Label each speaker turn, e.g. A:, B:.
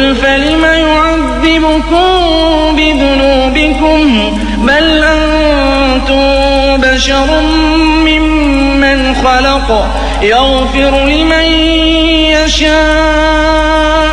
A: فلم يعذبكم بذنوبكم بل أنتم بشر ممن خلق يغفر لمن يشاء